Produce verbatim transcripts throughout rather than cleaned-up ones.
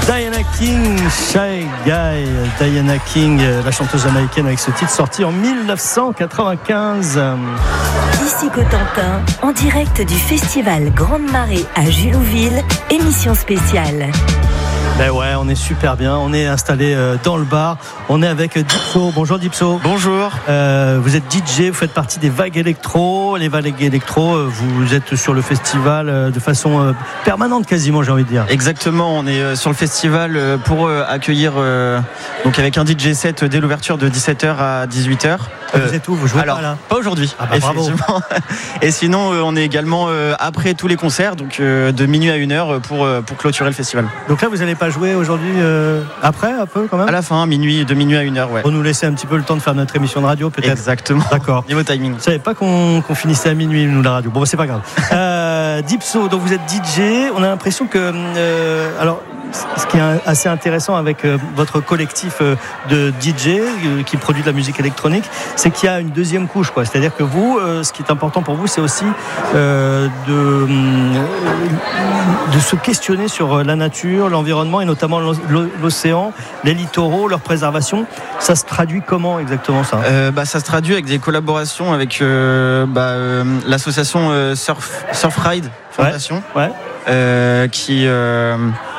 Diana King, Shy Guy. Diana King, la chanteuse américaine avec ce titre sorti en dix-neuf cent quatre-vingt-quinze. Ici Cotentin, en direct du festival Grande Marée à Julouville, émission spéciale. Ben ouais, on est super bien. On est installé euh, dans le bar. On est avec Dipso. Bonjour Dipso. Bonjour. Euh, vous êtes D J, vous faites partie des Vagues Électro. Les Vagues Électro, euh, vous êtes sur le festival euh, de façon euh, permanente quasiment, j'ai envie de dire. Exactement, on est euh, sur le festival euh, pour euh, accueillir euh, donc avec un D J set dès l'ouverture de dix-sept heures à dix-huit heures. Euh, vous êtes où ? Vous jouez alors, pas là ? Pas aujourd'hui. Ah bah bravo. Et sinon, euh, on est également euh, après tous les concerts, donc euh, de minuit à une heure pour, euh, pour clôturer le festival. Donc là, vous n'allez pas jouer aujourd'hui euh, après un peu quand même ? À la fin, minuit, de minuit à une heure, ouais. Pour nous laisser un petit peu le temps de faire notre émission de radio peut-être. Exactement. D'accord. Niveau timing. Je savais pas qu'on, qu'on finissait à minuit nous la radio. Bon, bah, c'est pas grave. euh, Dipso, donc vous êtes D J. On a l'impression que euh, alors. Ce qui est assez intéressant avec votre collectif de D J qui produit de la musique électronique, c'est qu'il y a une deuxième couche, quoi. C'est-à-dire que vous, ce qui est important pour vous, c'est aussi de, de se questionner sur la nature, l'environnement et notamment l'océan, les littoraux, leur préservation. Ça se traduit comment exactement ça ? euh, bah, Ça se traduit avec des collaborations avec euh, bah, euh, l'association euh, Surf, Surfride Fondation, ouais, ouais. Euh, qui... Euh,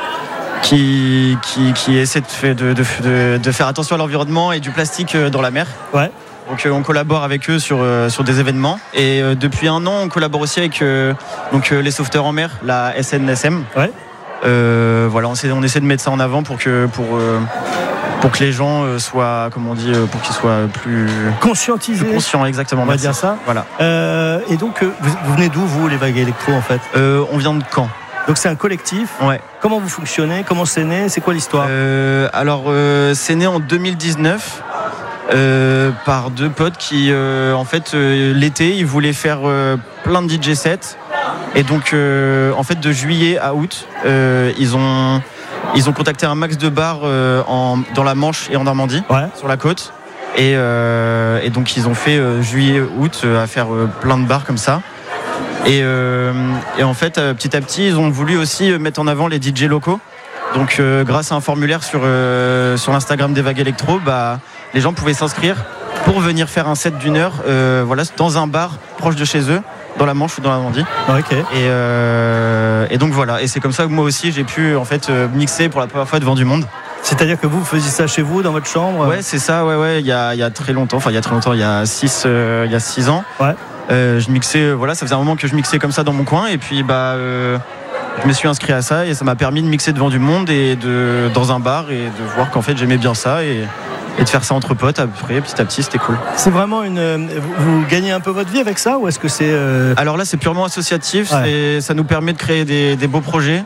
Qui, qui, qui essaie de, de, de, de faire attention à l'environnement et du plastique dans la mer. Ouais. Donc on collabore avec eux sur, sur des événements. Et depuis un an, on collabore aussi avec donc, les sauveteurs en mer, la S N S M. Ouais. Euh, voilà, on essaie, on essaie de mettre ça en avant pour que, pour, pour que les gens soient, comment on dit, pour qu'ils soient plus conscientisés. Plus conscients, exactement. On va merci. dire ça. Voilà. Euh, et donc, vous, vous venez d'où, vous, les Vagues Électro, en fait ? euh, On vient de Caen. Donc c'est un collectif. Ouais. Comment vous fonctionnez ? Comment c'est né ? C'est quoi l'histoire ? euh, Alors euh, c'est né en deux mille dix-neuf euh, par deux potes qui euh, en fait euh, l'été ils voulaient faire euh, plein de D J sets et donc euh, en fait de juillet à août euh, ils ont ils ont contacté un max de bars euh, en, dans la Manche et en Normandie, ouais. Sur la côte et, euh, et donc ils ont fait euh, juillet août euh, à faire euh, plein de bars comme ça. Et, euh, et en fait, euh, petit à petit, ils ont voulu aussi mettre en avant les D J locaux. Donc, euh, grâce à un formulaire sur, euh, sur l'Instagram des Vagues Électro, bah, les gens pouvaient s'inscrire pour venir faire un set d'une heure euh, voilà, dans un bar proche de chez eux, dans la Manche ou dans la Normandie. Okay. Et, euh, et donc voilà. Et c'est comme ça que moi aussi, j'ai pu en fait mixer pour la première fois devant du monde. C'est-à-dire que vous faisiez ça chez vous, dans votre chambre ? Ouais, c'est ça. Ouais, ouais. Il y a, il y a très longtemps. Enfin, il y a très longtemps. Il y a six, euh, il y a six ans. Ouais. Euh, je mixais, voilà, ça faisait un moment que je mixais comme ça dans mon coin et puis bah, euh, je me suis inscrit à ça et ça m'a permis de mixer devant du monde et de, dans un bar et de voir qu'en fait j'aimais bien ça et, et de faire ça entre potes après, petit à petit, c'était cool. C'est vraiment une... Vous, vous gagnez un peu votre vie avec ça ou est-ce que c'est... Euh... Alors là c'est purement associatif, ouais. c'est, ça nous permet de créer des, des beaux projets.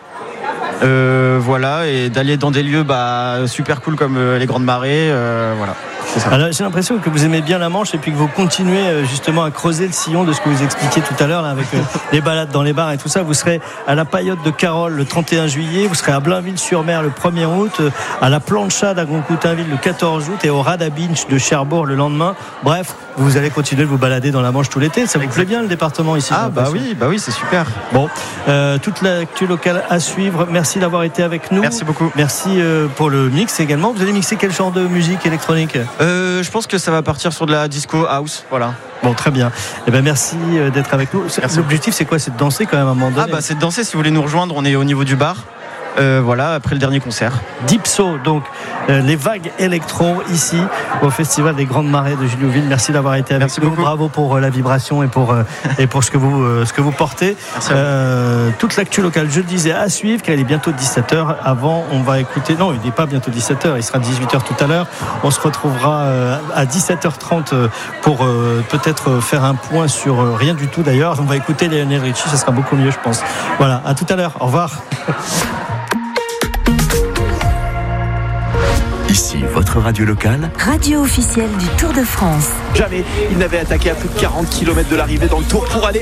Euh, voilà, et d'aller dans des lieux bah, super cool comme euh, les Grandes Marées, euh, voilà. C'est ça. Alors, j'ai l'impression que vous aimez bien la Manche et puis que vous continuez euh, justement à creuser le sillon de ce que vous expliquiez tout à l'heure là, avec euh, les balades dans les bars et tout ça. Vous serez à la Paillote de Carole le trente et un juillet, vous serez à Blainville-sur-Mer le premier août, euh, à la Plancha d'Agon-Coutainville le quatorze août et au Rada Beach de Cherbourg le lendemain. Bref, vous allez continuer de vous balader dans la Manche tout l'été. Ça vous plaît bien le département ici ? Ah bah oui, bah oui, c'est super. Bon, euh, toute l'actu locale à suivre. Merci d'avoir été avec nous. Merci beaucoup. Merci euh, pour le mix également. Vous allez mixer quel genre de musique électronique ? euh, Je pense que ça va partir sur de la disco house, voilà. Bon, très bien. Eh ben, merci d'être avec nous. Merci. L'objectif, c'est quoi ? C'est de danser quand même à un moment donné. Ah bah c'est de danser. Si vous voulez nous rejoindre, on est au niveau du bar. Euh, voilà, après le dernier concert. Dipso, donc euh, les Vagues Électro ici au Festival des Grandes Marées de Julouville. Merci d'avoir été avec Merci nous. beaucoup. Bravo pour euh, la vibration et pour euh, et pour ce que vous euh, ce que vous portez. Euh, toute l'actu locale, je le disais, à suivre, car il est bientôt dix-sept heures. Avant, on va écouter. Non, il n'est pas bientôt dix-sept heures. Il sera dix-huit heures tout à l'heure. On se retrouvera euh, à dix-sept heures trente pour euh, peut-être faire un point sur euh, rien du tout d'ailleurs. On va écouter Lionel Richie. Ça sera beaucoup mieux, je pense. Voilà. À tout à l'heure. Au revoir. Ici, votre radio locale. Radio officielle du Tour de France. Jamais il n'avait attaqué à plus de quarante kilomètres de l'arrivée dans le Tour pour aller